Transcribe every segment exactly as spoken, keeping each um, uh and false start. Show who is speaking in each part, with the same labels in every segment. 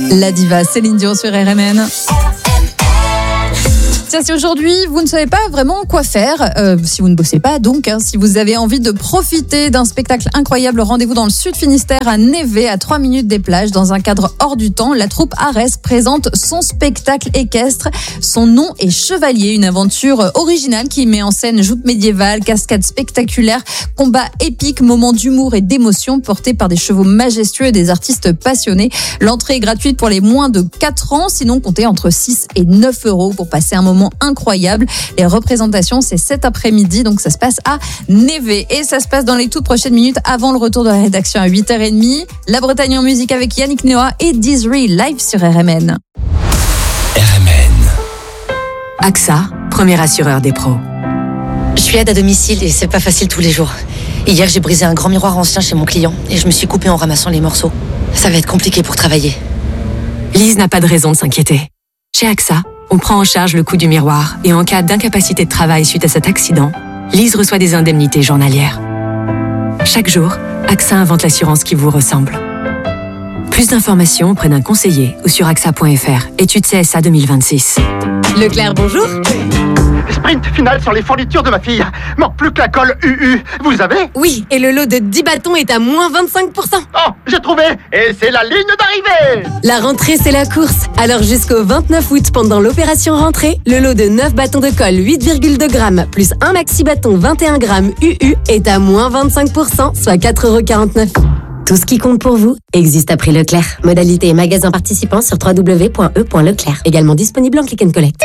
Speaker 1: La diva Céline Dion sur R M N. Tiens, si aujourd'hui vous ne savez pas vraiment quoi faire, euh, si vous ne bossez pas donc, hein, si vous avez envie de profiter d'un spectacle incroyable, rendez-vous dans le Sud Finistère à Névé, à trois minutes des plages, dans un cadre hors du temps. La troupe Arès présente son spectacle équestre. Son nom est Chevalier, une aventure originale qui met en scène joutes médiévales, cascades spectaculaires, combats épiques, moments d'humour et d'émotion portés par des chevaux majestueux et des artistes passionnés. L'entrée est gratuite pour les moins de quatre ans, sinon comptez entre six et neuf euros pour passer un moment incroyable. Les représentations, c'est cet après-midi, donc ça se passe à Névé. Et ça se passe dans les toutes prochaines minutes avant le retour de la rédaction à huit heures trente. La Bretagne en musique avec Yannick Noah et Dizri live sur R M N.
Speaker 2: R M N.
Speaker 3: A X A, premier assureur des pros.
Speaker 4: Je suis aide à domicile et c'est pas facile tous les jours. Hier, j'ai brisé un grand miroir ancien chez mon client et je me suis coupée en ramassant les morceaux. Ça va être compliqué pour travailler.
Speaker 3: Lise n'a pas de raison de s'inquiéter. Chez A X A, on prend en charge le coût du miroir et en cas d'incapacité de travail suite à cet accident, Lise reçoit des indemnités journalières. Chaque jour, A X A invente l'assurance qui vous ressemble. Plus d'informations auprès d'un conseiller ou sur A X A point F R. Étude C S A deux mille vingt-six.
Speaker 5: Leclerc, bonjour.
Speaker 6: Sprint final sur les fournitures de ma fille. Manque plus que la colle U U. Vous avez ?
Speaker 5: Oui, et le lot de dix bâtons est à moins vingt-cinq pour cent.
Speaker 6: Oh, j'ai trouvé. Et c'est la ligne d'arrivée.
Speaker 5: La rentrée, c'est la course. Alors jusqu'au vingt-neuf août, pendant l'opération rentrée, le lot de neuf bâtons de colle huit virgule deux grammes plus un maxi bâton vingt et un grammes U U est à moins vingt-cinq pour cent, soit quatre euros quarante-neuf.
Speaker 7: Tout ce qui compte pour vous existe à prix Leclerc. Modalité et magasin participants sur w w w point e point leclerc. Également disponible en click and collect.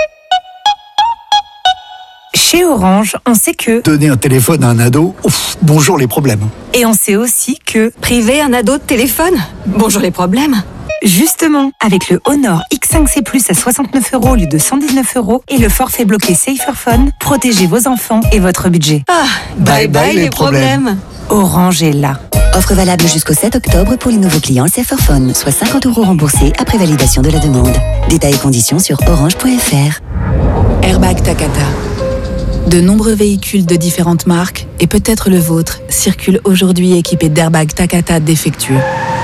Speaker 8: Chez Orange, on sait que...
Speaker 9: Donner un téléphone à un ado, ouf, bonjour les problèmes.
Speaker 8: Et on sait aussi que... Priver un ado de téléphone, bonjour les problèmes. Justement, avec le Honor X cinq C plus à soixante-neuf euros au lieu de cent dix-neuf euros et le forfait bloqué Saferphone, protégez vos enfants et votre budget. Ah, bye bye, bye les, les problèmes. problèmes. Orange est là.
Speaker 10: Offre valable jusqu'au sept octobre pour les nouveaux clients Saferphone, soit cinquante euros remboursés après validation de la demande. Détails et conditions sur orange point f r.
Speaker 11: Airbag Takata. De nombreux véhicules de différentes marques, et peut-être le vôtre, circulent aujourd'hui équipés d'airbags Takata défectueux.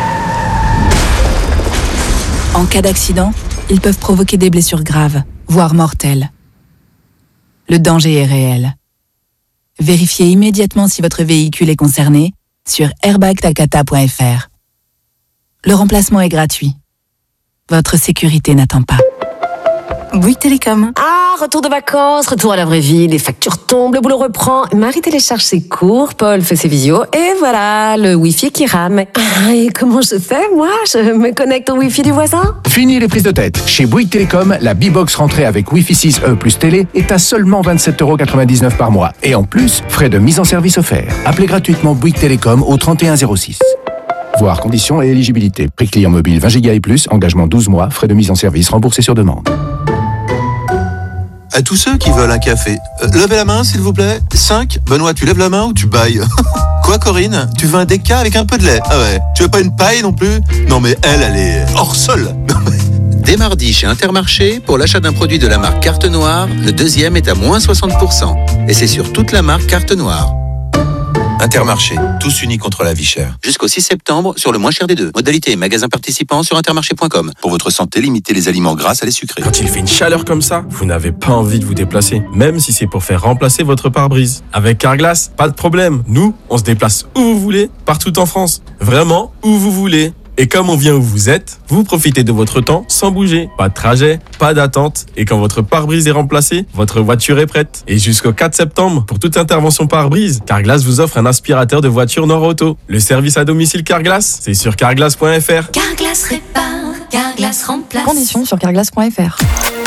Speaker 11: En cas d'accident, ils peuvent provoquer des blessures graves, voire mortelles. Le danger est réel. Vérifiez immédiatement si votre véhicule est concerné sur airbag takata point f r. Le remplacement est gratuit. Votre sécurité n'attend pas. Bouygues Télécom.
Speaker 12: Ah, retour de vacances, retour à la vraie vie, les factures tombent, le boulot reprend, Marie télécharge ses cours, Paul fait ses visios, et voilà, le Wi-Fi qui rame. Ah, et comment je fais, moi ? Je me connecte au Wi-Fi du voisin ?
Speaker 13: Fini les prises de tête. Chez Bouygues Télécom, la B-Box rentrée avec Wi-Fi six E plus télé est à seulement vingt-sept euros quatre-vingt-dix-neuf par mois. Et en plus, frais de mise en service offerts. Appelez gratuitement Bouygues Télécom au trente et un zéro six. Voir conditions et éligibilité. Prix client mobile vingt gigas et plus, engagement douze mois, frais de mise en service remboursés sur demande.
Speaker 14: À tous ceux qui veulent un café, euh, levez la main s'il vous plaît. cinq. Benoît, tu lèves la main ou tu bailles ? Quoi Corinne ? Tu veux un déca avec un peu de lait ? Ah ouais. Tu veux pas une paille non plus ? Non mais elle, elle est hors sol.
Speaker 15: Dès mardi chez Intermarché, pour l'achat d'un produit de la marque Carte Noire, le deuxième est à moins soixante pour cent. Et c'est sur toute la marque Carte Noire.
Speaker 14: Intermarché, tous unis contre la vie chère.
Speaker 15: Jusqu'au six septembre, sur le moins cher des deux. Modalité et magasin participant sur intermarché point com.
Speaker 14: Pour votre santé, limitez les aliments gras à les sucrés.
Speaker 16: Quand il fait une chaleur comme ça, vous n'avez pas envie de vous déplacer, même si c'est pour faire remplacer votre pare-brise. Avec Carglass, pas de problème. Nous, on se déplace où vous voulez, partout en France. Vraiment, où vous voulez. Et comme on vient où vous êtes, vous profitez de votre temps sans bouger. Pas de trajet, pas d'attente. Et quand votre pare-brise est remplacé, votre voiture est prête. Et jusqu'au quatre septembre, pour toute intervention pare-brise, Carglass vous offre un aspirateur de voiture Nord-Auto. Le service à domicile Carglass, c'est sur carglass point f r.
Speaker 17: Carglass répare, Carglass remplace.
Speaker 1: Conditions sur carglass point f r.